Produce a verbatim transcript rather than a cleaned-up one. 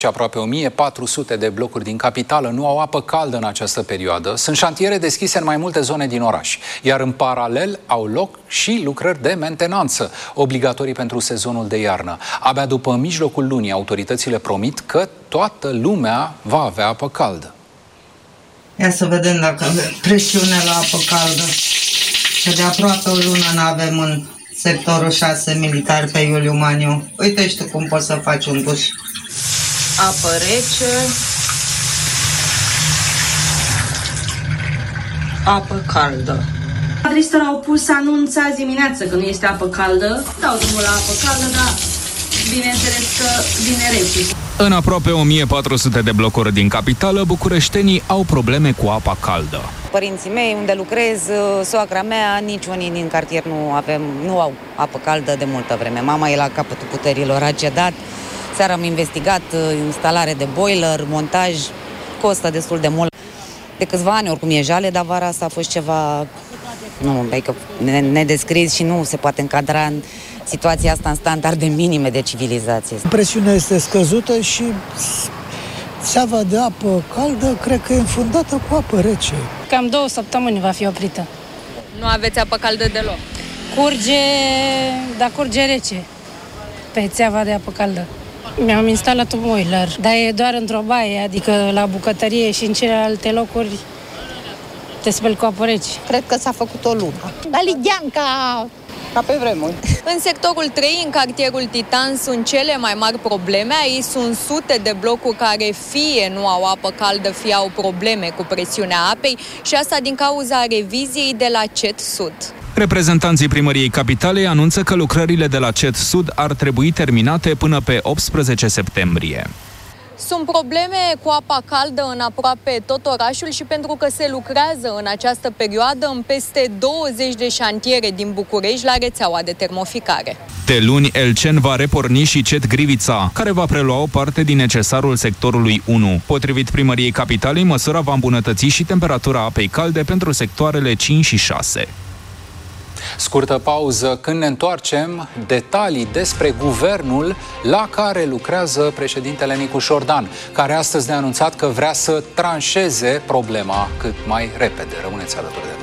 Aproape o mie patru sute de blocuri din capitală nu au apă caldă în această perioadă. Sunt șantiere deschise în mai multe zone din oraș, iar în paralel au loc și lucrări de mentenanță, obligatorii pentru sezonul de iarnă. Abia după mijlocul lunii, autoritățile promit că toată lumea va avea apă caldă. Ia să vedem dacă avem presiune la apă caldă. Că de aproape o lună nu avem în sectorul șase militar pe Iuliu Maniu. Uite și tu cum poți să faci un duș. Apă rece, apă caldă. Adresători au pus anunț azi dimineață că nu este apă caldă. Dau drumul la apă caldă, dar bineînțeles că vine rece. În aproape o mie patru sute de blocuri din capitală, bucureștenii au probleme cu apa caldă. Părinții mei, unde lucrez, soacra mea, nici unii din cartier nu avem, nu au apă caldă de multă vreme. Mama e la capătul puterilor, a cedat. Seara am investigat instalare de boiler, montaj, costă destul de mult. De câțiva ani oricum e jale, dar vara asta a fost ceva, nu, adică nedescris și nu se poate încadra în situația asta în standarde minime de civilizație. Presiunea este scăzută și țeava de apă caldă cred că e înfundată cu apă rece. Cam două săptămâni va fi oprită. Nu aveți apă caldă deloc? Curge, dar curge rece pe țeava de apă caldă. Mi-am instalat un boiler, dar e doar într-o baie, adică la bucătărie și în celelalte locuri te speli cu apă rece. Cred că s-a făcut o lună. La lighean ca, ca pe vremuri. În sectorul trei, în cartierul Titan, sunt cele mai mari probleme. Aici sunt sute de blocuri care fie nu au apă caldă, fie au probleme cu presiunea apei și asta din cauza reviziei de la C E T Sud. Reprezentanții Primăriei Capitalei anunță că lucrările de la C E T Sud ar trebui terminate până pe optsprezece septembrie. Sunt probleme cu apa caldă în aproape tot orașul și pentru că se lucrează în această perioadă în peste douăzeci de șantiere din București la rețeaua de termoficare. De luni, Elcen va reporni și C E T Grivița, care va prelua o parte din necesarul sectorului unu. Potrivit Primăriei Capitalei, măsura va îmbunătăți și temperatura apei calde pentru sectoarele cinci și șase. Scurtă pauză, când ne întoarcem, detalii despre guvernul la care lucrează președintele Nicu Șordan, care astăzi ne-a anunțat că vrea să tranșeze problema cât mai repede. Rămâneți alături de noi.